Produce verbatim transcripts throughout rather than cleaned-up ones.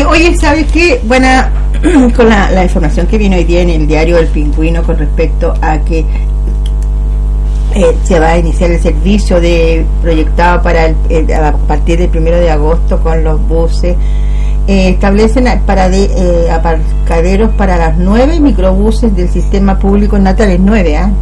oye, ¿sabes qué? Buena, con la, la información que vino hoy día en el diario El Pingüino con respecto a que eh, se va a iniciar el servicio de proyectado para el, el, a partir del primero de agosto con los buses. Eh, establecen para de, eh, aparcaderos para las nueve microbuses del sistema público natales, nueve, ¿eh?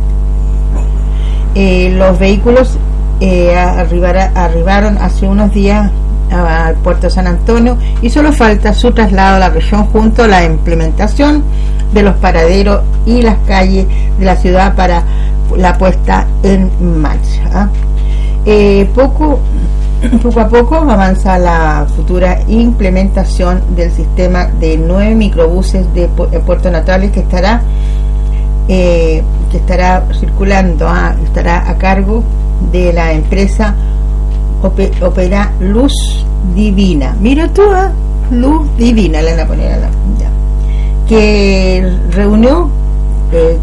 Eh, los vehículos eh, arribara, arribaron hace unos días al puerto de San Antonio y solo falta su traslado a la región junto a la implementación de los paraderos y las calles de la ciudad para la puesta en marcha. Eh, poco, poco a poco avanza la futura implementación del sistema de nueve microbuses de Puerto Natales que estará eh, que estará circulando, ah, estará a cargo de la empresa Opera Luz Divina. Mira tú, ¿eh? Luz Divina, le van a poner a la, ya, que reunió eh,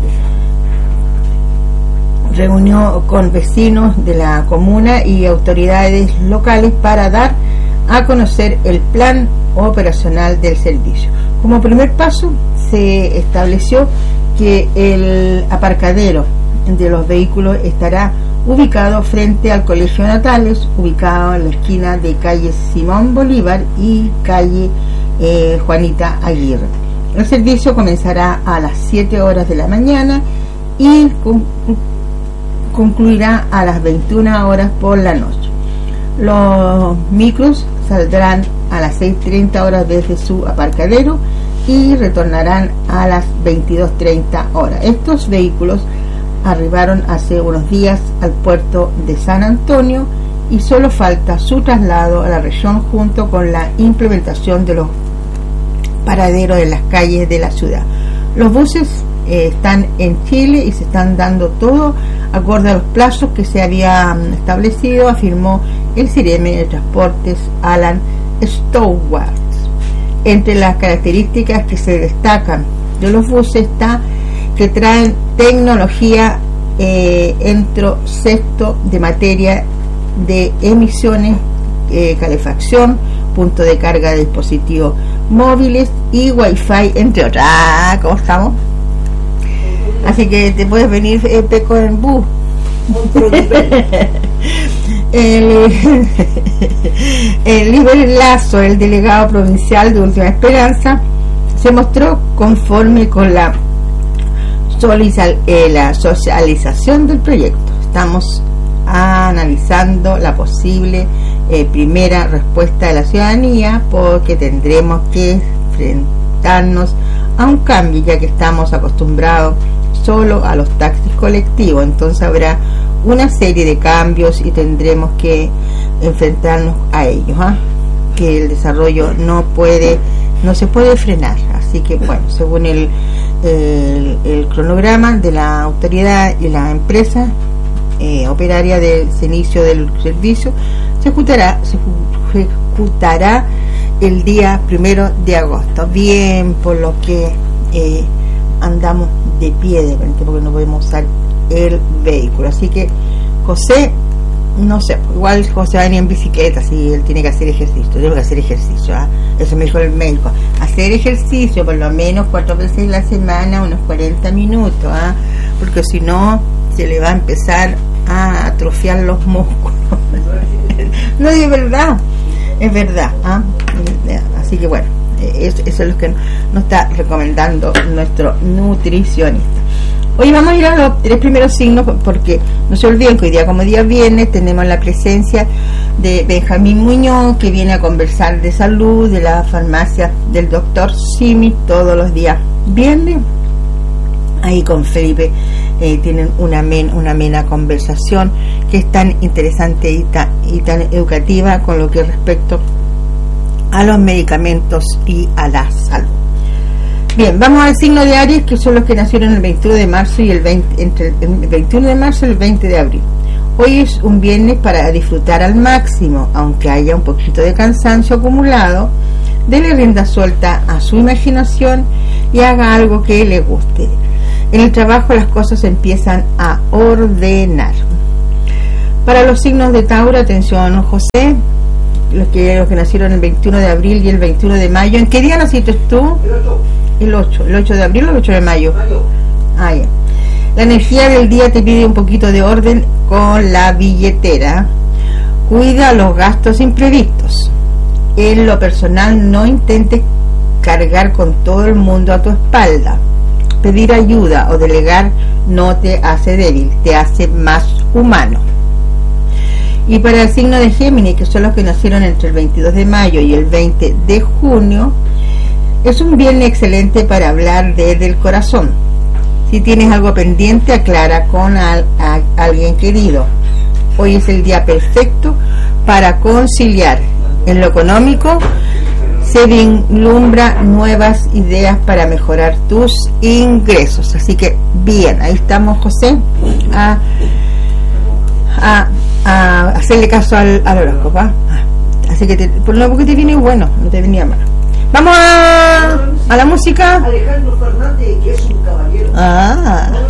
reunió con vecinos de la comuna y autoridades locales para dar a conocer el plan operacional del servicio. Como primer paso, se estableció que el aparcadero de los vehículos estará ubicado frente al Colegio Natales, ubicado en la esquina de calle Simón Bolívar y calle eh, Juanita Aguirre. El servicio comenzará a las siete horas de la mañana y con, concluirá a las veintiuna horas por la noche. Los micros saldrán a las seis treinta horas desde su aparcadero y retornarán a las veintidós treinta horas. Estos vehículos arribaron hace unos días al puerto de San Antonio y solo falta su traslado a la región junto con la implementación de los paraderos en las calles de la ciudad. Los buses eh, están en Chile y se están dando todo acorde a los plazos que se habían establecido, afirmó el CIREME de Transportes Alan Stewart. Entre las características que se destacan de los buses está que traen tecnología eh, entrocesto de materia de emisiones, eh, calefacción, punto de carga de dispositivos móviles y wifi, entre otras. Ah, ¿cómo estamos? Así que te puedes venir, eh, Peco, en bus. el, el Liber Lazo, el delegado provincial de Última Esperanza, se mostró conforme con la la socialización del proyecto. Estamos analizando la posible eh, primera respuesta de la ciudadanía porque tendremos que enfrentarnos a un cambio ya que estamos acostumbrados solo a los taxis colectivos, entonces habrá una serie de cambios y tendremos que enfrentarnos a ellos, ¿eh? Que el desarrollo no puede no se puede frenar, así que bueno, según el El, el cronograma de la autoridad y la empresa eh, operaria del inicio del servicio se ejecutará, se ejecutará el día primero de agosto. Bien, por lo que eh, andamos de pie de repente porque no podemos usar el vehículo. Así que José, no sé, igual José va a venir en bicicleta, si él tiene que hacer ejercicio, tengo que hacer ejercicio, ¿eh? Eso me dijo el médico, hacer ejercicio por lo menos cuatro veces a la semana, unos cuarenta minutos, ¿eh? Porque si no se le va a empezar a atrofiar los músculos. No, es verdad, es verdad, ¿eh? Así que bueno, eso, eso es lo que nos está recomendando nuestro nutricionista. Hoy vamos a ir a los tres primeros signos porque no se olviden que hoy día, como día viernes, tenemos la presencia de Benjamín Muñoz, que viene a conversar de salud de la farmacia del doctor Simi todos los días viernes. Ahí con Felipe eh, tienen una, men, una amena conversación que es tan interesante y tan, y tan educativa con lo que respecto a los medicamentos y a la salud. Bien, vamos al signo de Aries, que son los que nacieron el veintiuno de marzo y el veinte, entre el veintiuno de marzo y el veinte de abril. Hoy es un viernes para disfrutar al máximo, aunque haya un poquito de cansancio acumulado. Dele rienda suelta a su imaginación y haga algo que le guste. En el trabajo las cosas se empiezan a ordenar. Para los signos de Tauro, atención, José, los que, los que nacieron el veintiuno de abril y el veintiuno de mayo. ¿En qué día naciste tú? El ocho. El ocho. ¿El ocho de abril o el ocho de mayo? Mayo. Ah, ya. La energía del día te pide un poquito de orden con la billetera. Cuida los gastos imprevistos. En lo personal, no intentes cargar con todo el mundo a tu espalda. Pedir ayuda o delegar no te hace débil, te hace más humano. Y para el signo de Géminis, que son los que nacieron entre el veintidós de mayo y el veinte de junio, es un viernes excelente para hablar desde el corazón. Si tienes algo pendiente, aclara con al, a alguien querido. Hoy es el día perfecto para conciliar. En lo económico, se vislumbra nuevas ideas para mejorar tus ingresos. Así que bien, ahí estamos, José, a, a, a hacerle caso al, al horóscopo. ¿Ah? Así que te, por lo que te viene bueno, no te venía mal. Vamos a, a la música. Alejandro Fernández, que es un caballero. Ah.